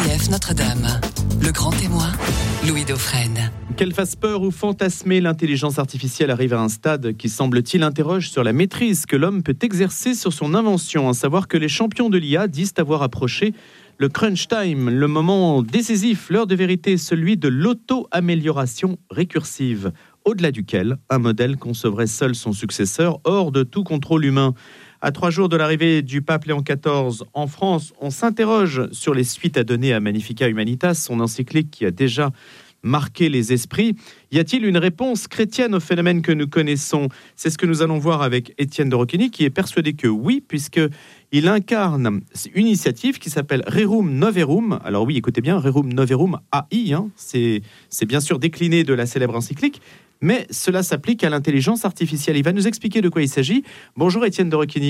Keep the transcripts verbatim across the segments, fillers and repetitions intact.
F Notre-Dame. Le grand témoin, Louis Dauphren. Qu'elle fasse peur ou fantasmer, l'intelligence artificielle arrive à un stade qui, semble-t-il, interroge sur la maîtrise que l'homme peut exercer sur son invention. À savoir que les champions de l'I A disent avoir approché le crunch time, le moment décisif, l'heure de vérité, celui de l'auto-amélioration récursive, au-delà duquel un modèle concevrait seul son successeur, hors de tout contrôle humain. À trois jours de l'arrivée du pape Léon quatorze en France, on s'interroge sur les suites à donner à Magnificat Humanitas, son encyclique qui a déjà marqué les esprits. Y a-t-il une réponse chrétienne au phénomène que nous connaissons ? C'est ce que nous allons voir avec Étienne de Roquigny, qui est persuadé que oui, puisqu'il incarne une initiative qui s'appelle Rerum Noverum. Alors oui, écoutez bien, Rerum Noverum A I, hein, c'est, c'est bien sûr décliné de la célèbre encyclique, mais cela s'applique à l'intelligence artificielle. Il va nous expliquer de quoi il s'agit. Bonjour Étienne de Roquigny.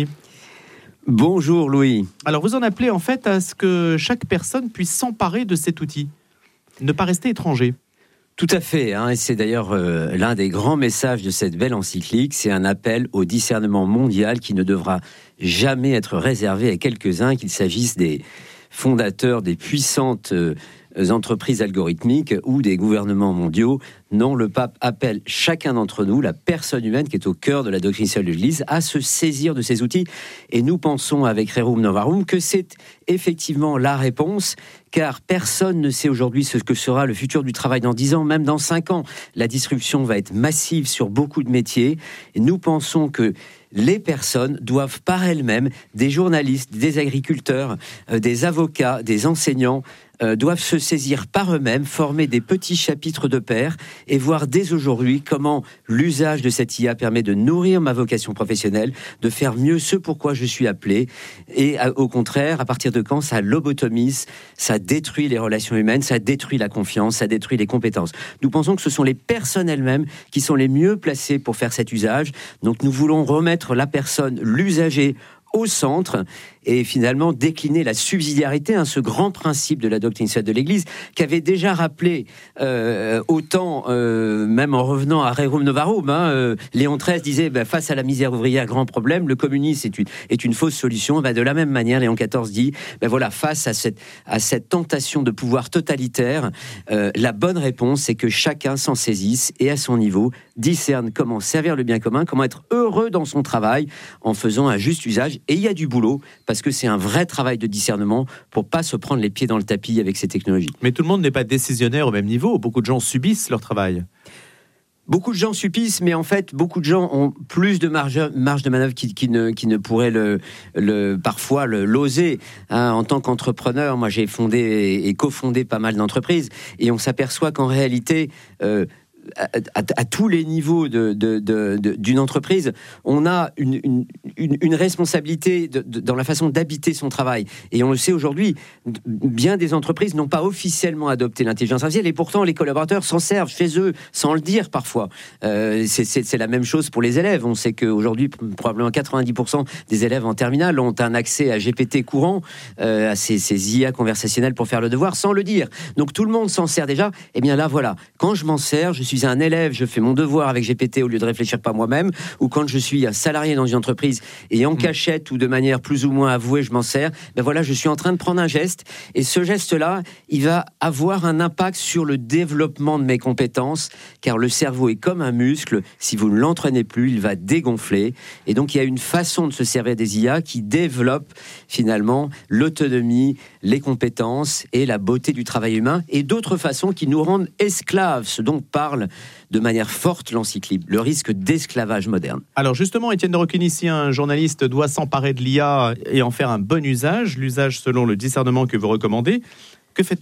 Bonjour Louis. Alors vous en appelez en fait à ce que chaque personne puisse s'emparer de cet outil, ne pas rester étranger. Tout à fait, hein, et c'est d'ailleurs euh, l'un des grands messages de cette belle encyclique, c'est un appel au discernement mondial qui ne devra jamais être réservé à quelques-uns, qu'il s'agisse des fondateurs des puissantes euh, entreprises algorithmiques ou des gouvernements mondiaux. Non, le pape appelle chacun d'entre nous, la personne humaine qui est au cœur de la doctrine sociale de l'Église, à se saisir de ces outils. Et nous pensons avec Rerum Novarum que c'est effectivement la réponse, car personne ne sait aujourd'hui ce que sera le futur du travail dans dix ans, même dans cinq ans. La disruption va être massive sur beaucoup de métiers. Et nous pensons que les personnes doivent par elles-mêmes, des journalistes, des agriculteurs, euh, des avocats, des enseignants, euh, doivent se saisir par eux-mêmes, former des petits chapitres de pair et voir dès aujourd'hui comment l'usage de cette I A permet de nourrir ma vocation professionnelle, de faire mieux ce pourquoi je suis appelé, et à, au contraire, à partir de quand ça lobotomise, ça détruit les relations humaines, ça détruit la confiance, ça détruit les compétences. Nous pensons que ce sont les personnes elles-mêmes qui sont les mieux placées pour faire cet usage, donc nous voulons remettre la personne, l'usager, au centre et finalement décliner la subsidiarité, hein, ce grand principe de la doctrine sociale de l'Église qu'avait déjà rappelé euh, autant, euh, même en revenant à Rerum Novarum, hein, euh, Léon treize disait ben, face à la misère ouvrière, grand problème, le communisme est une, est une fausse solution. Ben, de la même manière, Léon quatorze dit ben, voilà, face à cette, à cette tentation de pouvoir totalitaire, euh, la bonne réponse c'est que chacun s'en saisisse et à son niveau discerne comment servir le bien commun, comment être heureux dans son travail en faisant un juste usage. Et il y a du boulot, parce que c'est un vrai travail de discernement pour pas se prendre les pieds dans le tapis avec ces technologies. Mais tout le monde n'est pas décisionnaire au même niveau. Beaucoup de gens subissent leur travail. Beaucoup de gens subissent, mais en fait, beaucoup de gens ont plus de marge, marge de manœuvre qui, qui, ne, qui ne pourraient le, le, parfois le, l'oser. Hein, en tant qu'entrepreneur, moi j'ai fondé et cofondé pas mal d'entreprises, et on s'aperçoit qu'en réalité... Euh, À, à, à tous les niveaux de, de, de, de, d'une entreprise, on a une, une, une, une responsabilité de, de, dans la façon d'habiter son travail. Et on le sait aujourd'hui, bien des entreprises n'ont pas officiellement adopté l'intelligence artificielle et pourtant les collaborateurs s'en servent chez eux sans le dire parfois. Euh, c'est, c'est, c'est la même chose pour les élèves. On sait qu'aujourd'hui, probablement quatre-vingt-dix pour cent des élèves en terminale ont un accès à G P T courant, euh, à ces, ces I A conversationnelles pour faire le devoir sans le dire. Donc tout le monde s'en sert déjà. Et bien là, voilà. Quand je m'en sers, je suis un élève, je fais mon devoir avec G P T au lieu de réfléchir par moi-même, ou quand je suis un salarié dans une entreprise et en cachette ou de manière plus ou moins avouée, je m'en sers, ben voilà, je suis en train de prendre un geste, et ce geste-là, il va avoir un impact sur le développement de mes compétences, car le cerveau est comme un muscle, si vous ne l'entraînez plus, il va dégonfler, et donc il y a une façon de se servir des I A qui développe finalement l'autonomie, les compétences et la beauté du travail humain, et d'autres façons qui nous rendent esclaves, ce dont parle de manière forte l'encyclique, le risque d'esclavage moderne. Alors justement, Étienne de Roquigny, si un journaliste doit s'emparer de l'I A et en faire un bon usage, l'usage selon le discernement que vous recommandez, que fait-on ?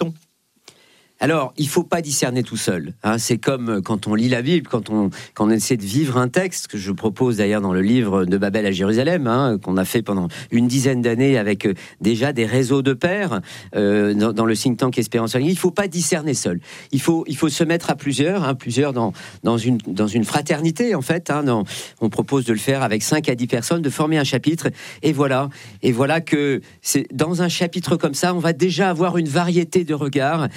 Alors, il ne faut pas discerner tout seul. Hein. C'est comme quand on lit la Bible, quand on, quand on essaie de vivre un texte, que je propose d'ailleurs dans le livre de Babel à Jérusalem, hein, qu'on a fait pendant une dizaine d'années avec euh, déjà des réseaux de pairs euh, dans, dans le think tank Espérance. Il ne faut pas discerner seul. Il faut, il faut se mettre à plusieurs, hein, plusieurs dans, dans, une, dans une fraternité en fait. Hein, dans, on propose de le faire avec cinq à dix personnes, de former un chapitre. Et voilà, et voilà que c'est, dans un chapitre comme ça, on va déjà avoir une variété de regards. Et dans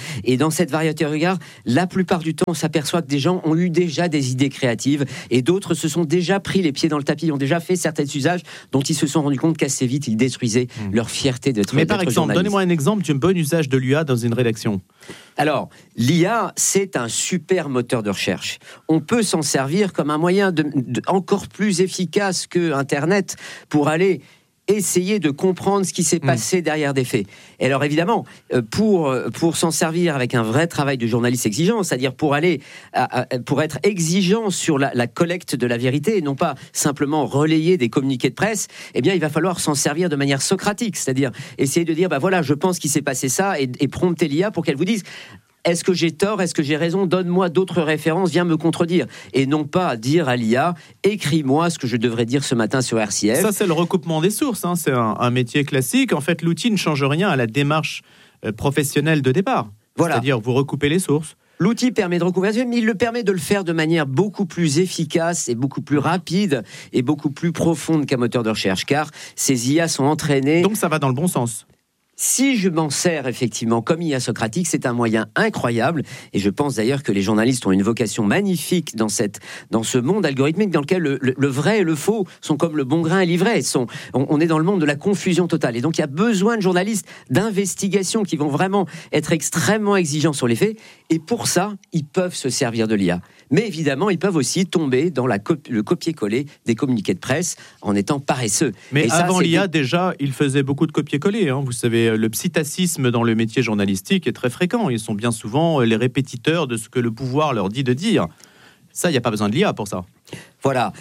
dans cette variété de regards, la plupart du temps, on s'aperçoit que des gens ont eu déjà des idées créatives et d'autres se sont déjà pris les pieds dans le tapis, ont déjà fait certains usages dont ils se sont rendus compte qu'assez vite, ils détruisaient mmh. leur fierté d'être Mais par d'être exemple, journaliste. donnez-moi un exemple d'un bon usage de l'I A dans une rédaction. Alors, l'I A, c'est un super moteur de recherche. On peut s'en servir comme un moyen de, de, encore plus efficace que Internet pour aller essayer de comprendre ce qui s'est passé mmh. derrière des faits. Et alors évidemment, pour, pour s'en servir avec un vrai travail de journaliste exigeant, c'est-à-dire pour aller, à, à, pour être exigeant sur la, la collecte de la vérité et non pas simplement relayer des communiqués de presse, eh bien il va falloir s'en servir de manière socratique, c'est-à-dire essayer de dire, bah voilà, je pense qu'il s'est passé ça, et, et prompter l'I A pour qu'elle vous dise, est-ce que j'ai tort, est-ce que j'ai raison, donne-moi d'autres références, viens me contredire. Et non pas dire à l'I A, écris-moi ce que je devrais dire ce matin sur R C F. Ça, c'est le recoupement des sources, hein. C'est un, un métier classique. En fait, l'outil ne change rien à la démarche euh, professionnelle de départ. Voilà. C'est-à-dire, vous recoupez les sources. L'outil permet de recouvrir, mais il le permet de le faire de manière beaucoup plus efficace et beaucoup plus rapide et beaucoup plus profonde qu'un moteur de recherche, car ces I A sont entraînés... Donc ça va dans le bon sens. Si je m'en sers effectivement comme I A socratique, c'est un moyen incroyable. Et je pense d'ailleurs que les journalistes ont une vocation magnifique dans, cette, dans ce monde algorithmique dans lequel le, le, le vrai et le faux sont comme le bon grain et l'ivraie. Sont, on, on est dans le monde de la confusion totale. Et donc il y a besoin de journalistes d'investigation qui vont vraiment être extrêmement exigeants sur les faits. Et pour ça, ils peuvent se servir de l'I A. Mais évidemment, ils peuvent aussi tomber dans la cop- le copier-coller des communiqués de presse en étant paresseux. Mais et avant ça, l'I A, des... déjà, ils faisaient beaucoup de copier-coller. Hein. Vous savez, le psittacisme dans le métier journalistique est très fréquent. Ils sont bien souvent les répétiteurs de ce que le pouvoir leur dit de dire. Ça, il n'y a pas besoin de l'I A pour ça. Voilà.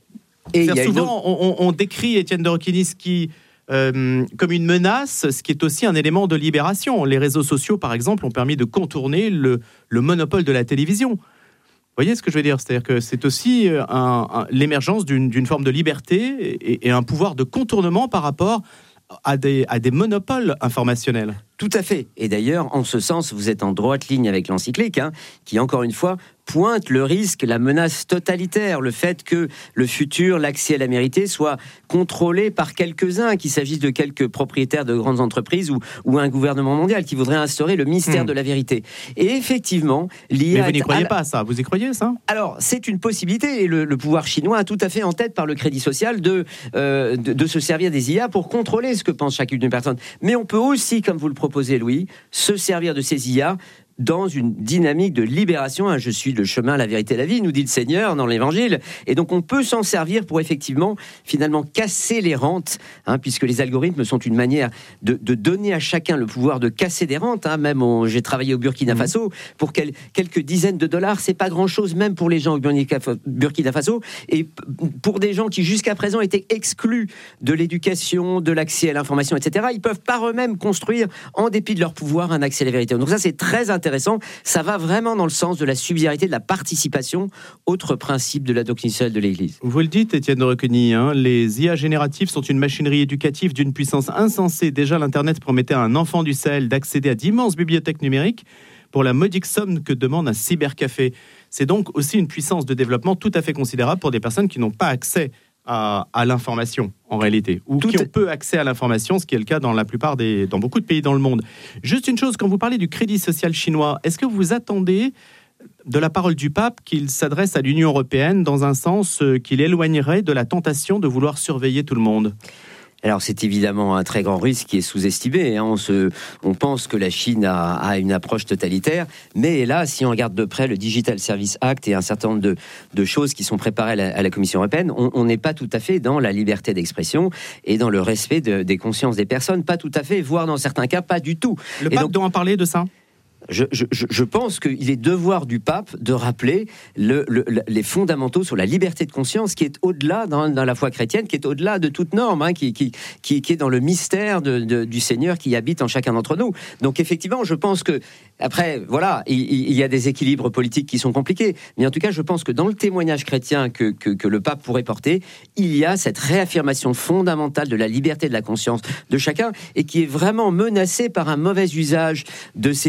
Et y a souvent, une... on, on décrit Étienne de Roquigny euh, comme une menace, ce qui est aussi un élément de libération. Les réseaux sociaux, par exemple, ont permis de contourner le, le monopole de la télévision. Vous voyez ce que je veux dire ? C'est-à-dire que c'est aussi un, un, l'émergence d'une, d'une forme de liberté et, et un pouvoir de contournement par rapport à des, à des monopoles informationnels. Tout à fait. Et d'ailleurs, en ce sens, vous êtes en droite ligne avec l'encyclique, hein, qui, encore une fois, pointe le risque, la menace totalitaire, le fait que le futur, l'accès à la vérité, soit contrôlé par quelques-uns, qu'il s'agisse de quelques propriétaires de grandes entreprises ou, ou un gouvernement mondial qui voudrait instaurer le mystère mmh. de la vérité. Et effectivement, l'I A... Mais vous n'y croyez la... pas, ça ? Vous y croyez, ça ? Alors, c'est une possibilité, et le, le pouvoir chinois a tout à fait en tête, par le crédit social, de, euh, de, de se servir des I A pour contrôler ce que pense chacune d'une personne. Mais on peut aussi, comme vous le proposez, Louis, se servir de ces I A dans une dynamique de libération. Hein, je suis le chemin, la vérité, la vie, nous dit le Seigneur dans l'Évangile. Et donc, on peut s'en servir pour effectivement, finalement, casser les rentes, hein, puisque les algorithmes sont une manière de, de donner à chacun le pouvoir de casser des rentes. Hein. Même, on, j'ai travaillé au Burkina Faso, pour quel, quelques dizaines de dollars, c'est pas grand-chose, même pour les gens au Burkina Faso, et pour des gens qui, jusqu'à présent, étaient exclus de l'éducation, de l'accès à l'information, et cetera, ils peuvent par eux-mêmes construire, en dépit de leur pouvoir, un accès à la vérité. Donc ça, c'est très intéressant. Intéressant, ça va vraiment dans le sens de la subsidiarité, de la participation, autre principe de la doctrine sociale de l'Église. Vous le dites, Étienne de Roquigny, hein, les I A génératives sont une machinerie éducative d'une puissance insensée. Déjà, l'Internet promettait à un enfant du Sahel d'accéder à d'immenses bibliothèques numériques pour la modique somme que demande un cybercafé. C'est donc aussi une puissance de développement tout à fait considérable pour des personnes qui n'ont pas accès À, à l'information, en réalité, ou Tout qui ont peu accès à l'information, ce qui est le cas dans la plupart des, dans beaucoup de pays dans le monde. Juste une chose, quand vous parlez du crédit social chinois, est-ce que vous attendez de la parole du pape qu'il s'adresse à l'Union européenne dans un sens qu'il éloignerait de la tentation de vouloir surveiller tout le monde ? Alors c'est évidemment un très grand risque qui est sous-estimé. Hein. On, se, on pense que la Chine a, a une approche totalitaire, mais là, si on regarde de près le Digital Service Act et un certain nombre de, de choses qui sont préparées à la, à la Commission européenne, on n'est pas tout à fait dans la liberté d'expression et dans le respect de, des consciences des personnes, pas tout à fait, voire dans certains cas, pas du tout. Le pape doit en parler de ça ? Je, je, je pense qu'il est devoir du pape de rappeler le, le, les fondamentaux sur la liberté de conscience qui est au-delà, dans, dans la foi chrétienne, qui est au-delà de toute norme, hein, qui, qui, qui, qui est dans le mystère de, de, du Seigneur qui habite en chacun d'entre nous. Donc effectivement, je pense que, après, voilà, il, il y a des équilibres politiques qui sont compliqués, mais en tout cas, je pense que dans le témoignage chrétien que, que, que le pape pourrait porter, il y a cette réaffirmation fondamentale de la liberté de la conscience de chacun et qui est vraiment menacée par un mauvais usage de ces I A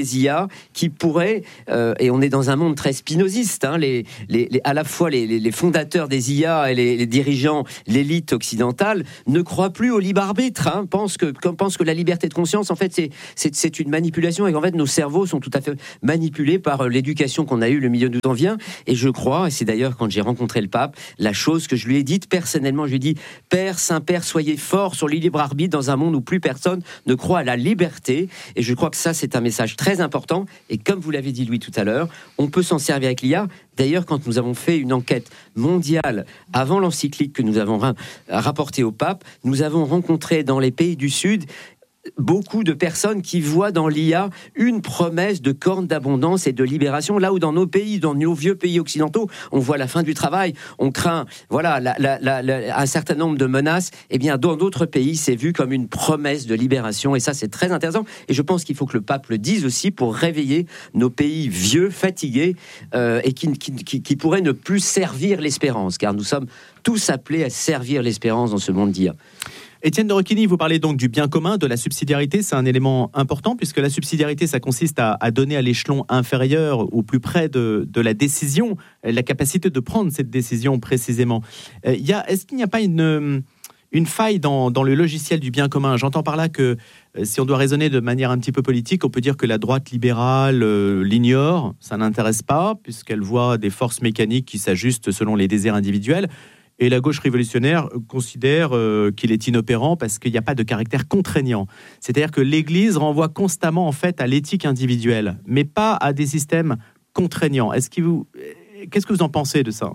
qui pourrait, euh, et on est dans un monde très spinoziste, hein, les, les, les, à la fois les, les, les fondateurs des I A et les, les dirigeants, l'élite occidentale, ne croient plus au libre arbitre, hein, pensent, que, pensent que la liberté de conscience, en fait, c'est, c'est, c'est une manipulation et qu'en fait, nos cerveaux sont tout à fait manipulés par l'éducation qu'on a eue le milieu d'où on vient. Et je crois, et c'est d'ailleurs quand j'ai rencontré le pape, la chose que je lui ai dite personnellement, je lui ai dit, Père, Saint-Père, soyez fort sur le libre arbitre dans un monde où plus personne ne croit à la liberté. Et je crois que ça, c'est un message très important. Et comme vous l'avez dit, Louis, tout à l'heure, on peut s'en servir avec l'I A. D'ailleurs, quand nous avons fait une enquête mondiale avant l'encyclique que nous avons ra- rapportée au pape, nous avons rencontré dans les pays du Sud beaucoup de personnes qui voient dans l'I A une promesse de corne d'abondance et de libération, là où dans nos pays, dans nos vieux pays occidentaux, on voit la fin du travail, on craint voilà, la, la, la, la, un certain nombre de menaces. Eh bien, dans d'autres pays, c'est vu comme une promesse de libération, et ça, c'est très intéressant. Et je pense qu'il faut que le pape le dise aussi pour réveiller nos pays vieux, fatigués, euh, et qui, qui, qui, qui pourraient ne plus servir l'espérance, car nous sommes tous appelés à servir l'espérance dans ce monde d'I A. Étienne de Roquigny, vous parlez donc du bien commun, de la subsidiarité. C'est un élément important puisque la subsidiarité, ça consiste à, à donner à l'échelon inférieur, au plus près de, de la décision, la capacité de prendre cette décision précisément. Euh, y a, est-ce qu'il n'y a pas une, une faille dans, dans le logiciel du bien commun ? J'entends par là que euh, si on doit raisonner de manière un petit peu politique, on peut dire que la droite libérale euh, l'ignore, ça n'intéresse pas puisqu'elle voit des forces mécaniques qui s'ajustent selon les désirs individuels. Et la gauche révolutionnaire considère euh, qu'il est inopérant parce qu'il n'y a pas de caractère contraignant. C'est-à-dire que l'Église renvoie constamment en fait à l'éthique individuelle, mais pas à des systèmes contraignants. Est-ce que vous, qu'est-ce que vous en pensez de ça ?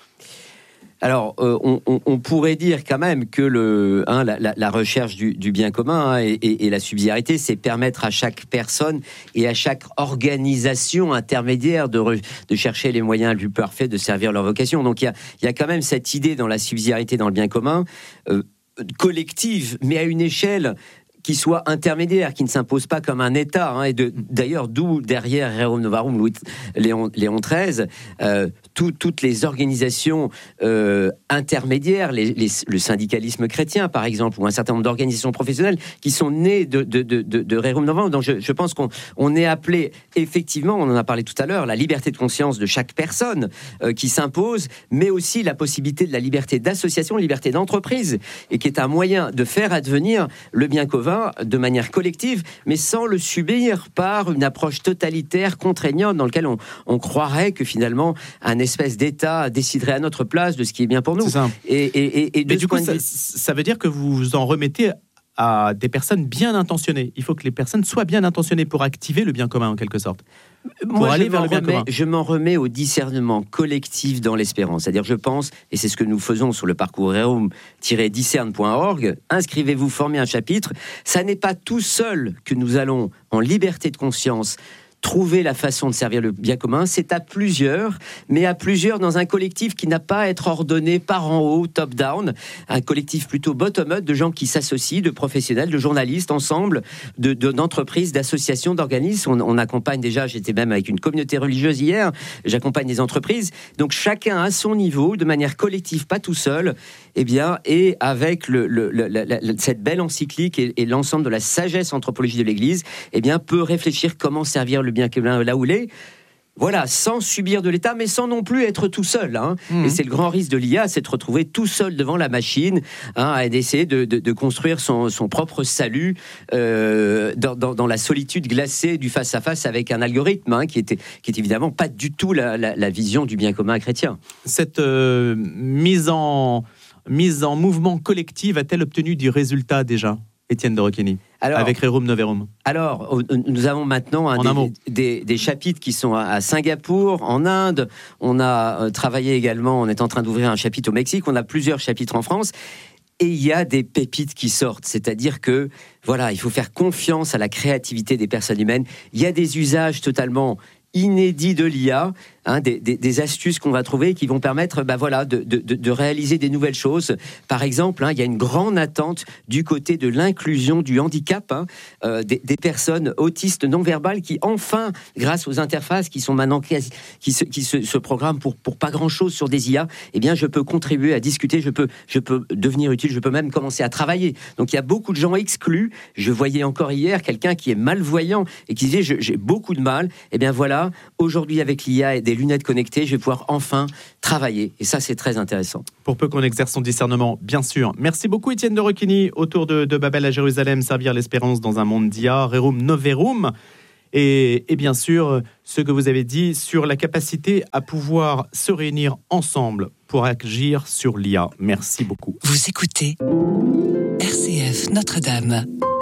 Alors, euh, on, on, on pourrait dire quand même que le, hein, la, la, la recherche du, du bien commun hein, et, et, et la subsidiarité, c'est permettre à chaque personne et à chaque organisation intermédiaire de, re, de chercher les moyens les plus parfaits de servir leur vocation. Donc, il y a, il y a quand même cette idée dans la subsidiarité, dans le bien commun, euh, collective, mais à une échelle qui soit intermédiaire, qui ne s'impose pas comme un État. Hein, et de, d'ailleurs, d'où derrière Rerum Novarum, Louis, Léon, Léon treize, euh, tout, toutes les organisations euh, intermédiaires, les, les, le syndicalisme chrétien, par exemple, ou un certain nombre d'organisations professionnelles qui sont nées de, de, de, de, de Rerum Novarum. Donc, je, je pense qu'on on est appelé, effectivement, on en a parlé tout à l'heure, la liberté de conscience de chaque personne euh, qui s'impose, mais aussi la possibilité de la liberté d'association, la liberté d'entreprise, et qui est un moyen de faire advenir le bien commun de manière collective, mais sans le subir par une approche totalitaire, contraignante, dans laquelle on, on croirait que finalement un espèce d'État déciderait à notre place de ce qui est bien pour nous. C'est ça. Et, et, et, et de mais du coup, ça, vue... ça veut dire que vous vous en remettez à des personnes bien intentionnées. Il faut que les personnes soient bien intentionnées pour activer le bien commun, en quelque sorte. Pour Moi, aller vers le bien remets, commun. Je m'en remets au discernement collectif dans l'espérance. C'est-à-dire, je pense, et c'est ce que nous faisons sur le parcours rerum tiret discerne point org, inscrivez-vous, formez un chapitre. Ça n'est pas tout seul que nous allons, en liberté de conscience, trouver la façon de servir le bien commun, c'est à plusieurs, mais à plusieurs dans un collectif qui n'a pas à être ordonné par en haut, top-down, un collectif plutôt bottom-up de gens qui s'associent, de professionnels, de journalistes, ensemble, de, de, d'entreprises, d'associations, d'organismes. On, on accompagne déjà, j'étais même avec une communauté religieuse hier, j'accompagne des entreprises. Donc chacun à son niveau, de manière collective, pas tout seul, eh bien, et avec le, le, le, la, la, cette belle encyclique et, et l'ensemble de la sagesse anthropologie de l'Église, eh bien, peut réfléchir comment servir le bien commun là où il est. Voilà, sans subir de l'État, mais sans non plus être tout seul. Hein. Mmh. Et c'est le grand risque de l'I A, c'est de se retrouver tout seul devant la machine, hein, et d'essayer de, de, de construire son, son propre salut euh, dans, dans, dans la solitude glacée du face-à-face avec un algorithme, hein, qui, était, qui est évidemment pas du tout la, la, la vision du bien commun chrétien. Cette euh, mise en... mise en mouvement collective a-t-elle obtenu du résultat déjà, Étienne de Roquigny, avec Rerum Novarum? Alors, nous avons maintenant hein, des, des, des chapitres qui sont à Singapour, en Inde. On a travaillé également, on est en train d'ouvrir un chapitre au Mexique. On a plusieurs chapitres en France. Et il y a des pépites qui sortent, c'est-à-dire que, voilà, il faut faire confiance à la créativité des personnes humaines. Il y a des usages totalement inédits de l'I A, hein, des, des, des astuces qu'on va trouver qui vont permettre bah, voilà, de, de, de réaliser des nouvelles choses. Par exemple, hein, il y a une grande attente du côté de l'inclusion du handicap, hein, euh, des, des personnes autistes non-verbales qui, enfin, grâce aux interfaces qui sont maintenant quasi, qui se, qui se, se programment pour, pour pas grand-chose sur des I A, eh bien, je peux contribuer à discuter, je peux, je peux devenir utile, je peux même commencer à travailler. Donc, il y a beaucoup de gens exclus. Je voyais encore hier quelqu'un qui est malvoyant et qui disait, je, j'ai beaucoup de mal. Eh bien, voilà, aujourd'hui, avec l'I A et des lunettes connectées, je vais pouvoir enfin travailler. Et ça, c'est très intéressant. Pour peu qu'on exerce son discernement, bien sûr. Merci beaucoup, Étienne de Roquigny, autour de, de Babel à Jérusalem, servir l'espérance dans un monde d'I A, Rerum Noverum. Et, et bien sûr, ce que vous avez dit sur la capacité à pouvoir se réunir ensemble pour agir sur l'I A. Merci beaucoup. Vous écoutez R C F Notre-Dame.